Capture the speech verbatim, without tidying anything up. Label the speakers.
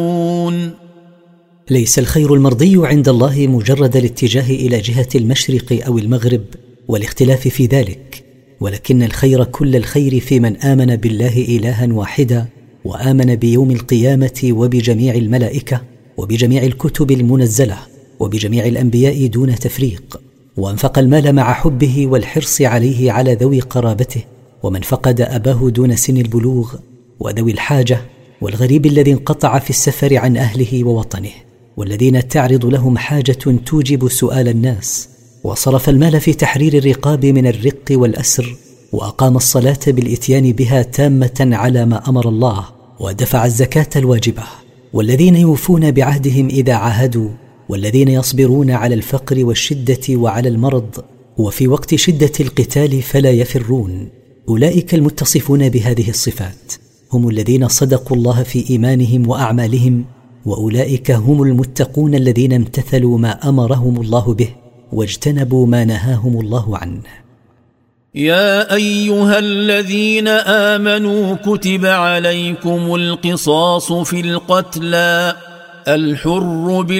Speaker 1: ليس الخير المرضي عند الله مجرد الاتجاه إلى جهة المشرق أو المغرب والاختلاف في ذلك، ولكن الخير كل الخير في من آمن بالله إلها واحدا، وآمن بيوم القيامة وبجميع الملائكة وبجميع الكتب المنزلة وبجميع الأنبياء دون تفريق، وأنفق المال مع حبه والحرص عليه على ذوي قرابته، ومن فقد أباه دون سن البلوغ، وذوي الحاجة، والغريب الذي انقطع في السفر عن أهله ووطنه، والذين تعرض لهم حاجة توجب سؤال الناس، وصرف المال في تحرير الرقاب من الرق والأسر، وأقام الصلاة بالإتيان بها تامة على ما أمر الله، ودفع الزكاة الواجبة، والذين يوفون بعهدهم إذا عاهدوا، والذين يصبرون على الفقر والشدة وعلى المرض، وفي وقت شدة القتال فلا يفرون. أولئك المتصفون بهذه الصفات هم الذين صدقوا الله في إيمانهم وأعمالهم، وأولئك هم المتقون الذين امتثلوا ما أمرهم الله به واجتنبوا ما نهاهم الله عنه.
Speaker 2: يا أيها الذين آمنوا كتب عليكم القصاص في القتلى، الحر